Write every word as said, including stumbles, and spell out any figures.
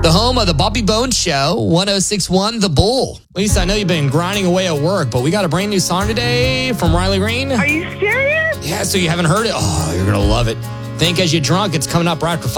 The home of the Bobby Bones Show, one oh six point one The Bull. Lisa, I know you've been grinding away at work, but we got a brand new song today from Riley Green. Are you serious? Yeah, so you haven't heard it? Oh, you're going to love it. Think As You Drunk. It's coming up right after